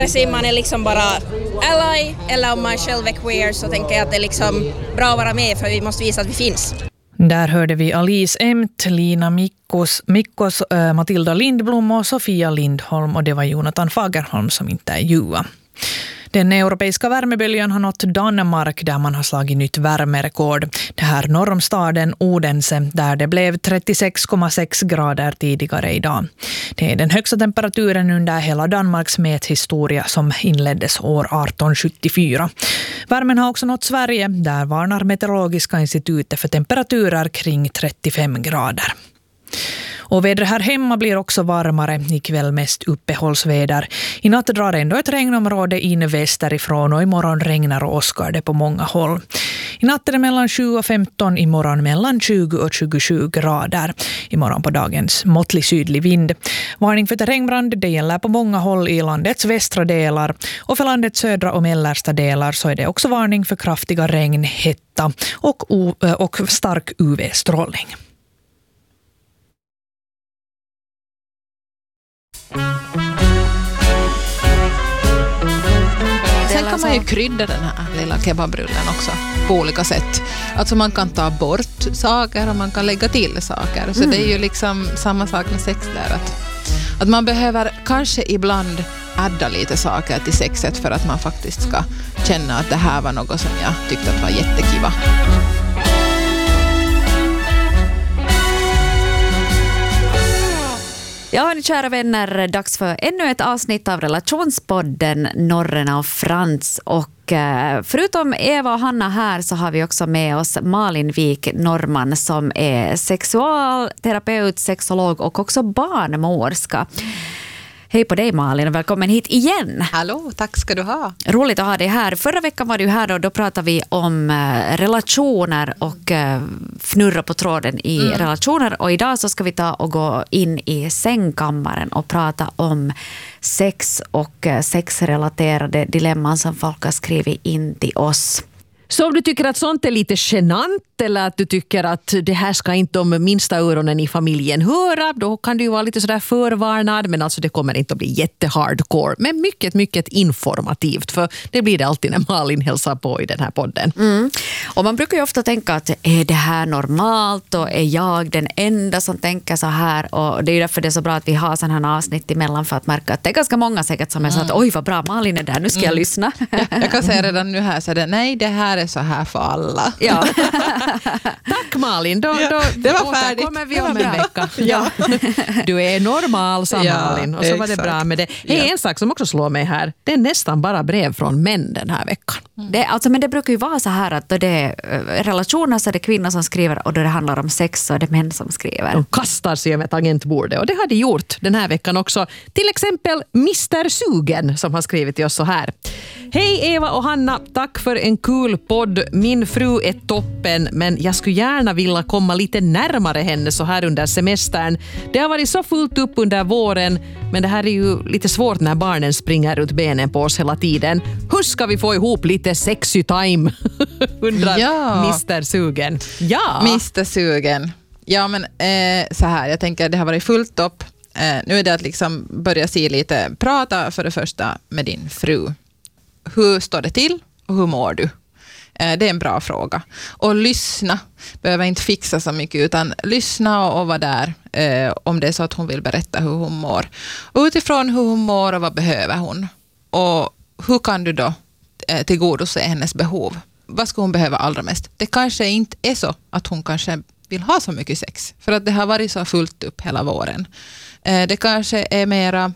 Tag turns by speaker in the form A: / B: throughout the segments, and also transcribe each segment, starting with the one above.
A: Ser man är liksom bara ally eller om man själv är queer så tänker jag att det är liksom bra att vara med för vi måste visa att vi finns.
B: Där hörde vi Alice Emt, Lina Mikkos, Matilda Lindblom och Sofia Lindholm och det var Jonathan Fagerholm som intervjuade. Den europeiska värmeböljan har nått Danmark där man har slagit nytt värmerekord. Det här norr om staden Odense där det blev 36,6 grader tidigare idag. Det är den högsta temperaturen under hela Danmarks mäthistoria som inleddes år 1874. Värmen har också nått Sverige. Där varnar Meteorologiska institutet för temperaturer kring 35 grader. Och vädret här hemma blir också varmare, ikväll mest uppehållsväder. I natt drar ändå ett regnområde in västerifrån och imorgon regnar och åskar det på många håll. I natt är det mellan 7 och 15, imorgon mellan 20 och 27 grader. Imorgon på dagens måttlig sydlig vind. Varning för regnbrand, det gäller på många håll i landets västra delar. Och för landets södra och mellersta delar så är det också varning för kraftiga regn, hetta och stark UV-strålning.
C: Sen kan man ju krydda den här lilla kebabrullen också på olika sätt. Alltså man kan ta bort saker och man kan lägga till saker. Så det är ju liksom samma sak med sex där. Att man behöver kanske ibland adda lite saker till sexet för att man faktiskt ska känna att det här var något som jag tyckte att var jättekiva.
D: Ja, hörni, kära vänner, dags för ännu ett avsnitt av relationspodden Norrena och Frans. Och förutom Eva och Hanna här så har vi också med oss Malin Wik Norman som är sexualterapeut, sexolog och också barnmorska. Hej på dig Malin och välkommen hit igen.
C: Hallå, tack ska du ha.
D: Roligt att ha dig här. Förra veckan var du här och då pratade vi om relationer och fnurra på tråden i relationer. Och idag så ska vi ta och gå in i sängkammaren och prata om sex och sexrelaterade dilemman som folk har skrivit in till oss.
E: Så om du tycker att sånt är lite genant eller att du tycker att det här ska inte de minsta öronen i familjen höra, då kan du ju vara lite sådär förvarnad, men alltså det kommer inte att bli jättehardcore, men mycket, mycket informativt, för det blir det alltid när Malin hälsar på i den här podden.
D: Och man brukar ju ofta tänka att är det här normalt och är jag den enda som tänker så här, och det är ju därför det är så bra att vi har sådana här avsnitt emellan för att märka att det är ganska många säkert som är så att oj vad bra Malin är där, nu ska jag lyssna.
C: Ja, jag kan säga redan nu här så det, nej det här är så här för alla.
D: Ja.
E: Tack Malin, då
C: det var färdigt.
E: Kommer vi om en vecka. Ja. Du är normal, sa Malin, och så var det bra med det. En sak som också slår mig här, det är nästan bara brev från män den här veckan.
D: Men det brukar ju vara så här att då det är relationer så är det kvinnor som skriver och då det handlar om sex så är det män som skriver.
E: De kastar sig över tangentbordet och det har de gjort den här veckan också. Till exempel Mr. Sugen som har skrivit till oss så här. Hej Eva och Hanna, tack för en kul podd. Min fru är toppen men jag skulle gärna vilja komma lite närmare henne så här under semestern. Det har varit så fullt upp under våren men det här är ju lite svårt när barnen springer ut benen på oss hela tiden. Hur ska vi få ihop lite sexy time? Undrar Mr. Sugen. Ja.
C: Mr. Sugen. Ja men så här, jag tänker det har varit fullt upp. Nu är det att liksom börja se lite, prata för det första med din fru. Hur står det till och hur mår du? Det är en bra fråga. Och lyssna. Behöver inte fixa så mycket utan lyssna och vara där om det är så att hon vill berätta hur hon mår. Och utifrån hur hon mår och vad behöver hon. Och hur kan du då tillgodose hennes behov? Vad ska hon behöva allra mest? Det kanske inte är så att hon kanske vill ha så mycket sex. För att det har varit så fullt upp hela våren. Det kanske är mera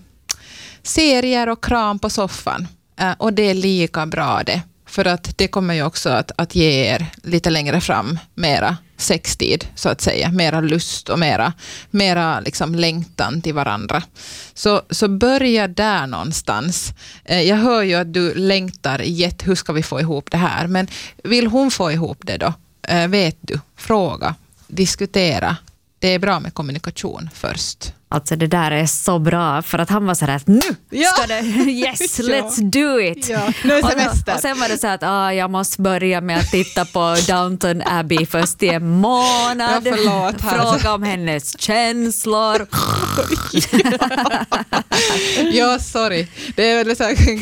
C: serier och kram på soffan. Och det är lika bra det. För att det kommer ju också att ge er lite längre fram mera sextid så att säga. Mera lust och mera liksom längtan till varandra. Så börja där någonstans. Jag hör ju att du längtar hur ska vi få ihop det här. Men vill hon få ihop det då? Vet du? Fråga. Diskutera. Det är bra med kommunikation först.
D: Alltså det där är så bra för att han var så här att nu ska det, yes, let's do it.
C: Ja, nu är semester.
D: Och sen var det så att jag måste börja med att titta på Downton Abbey först i en månad. Fråga om hennes känslor.
C: Ja, sorry. Det är väl så